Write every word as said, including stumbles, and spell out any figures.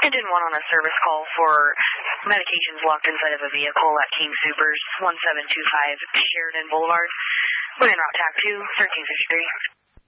I did one on a service call for medications locked inside of a vehicle at King Soopers, one seven two five Sheridan Boulevard. We're in route T A C two, thirteen fifty-three.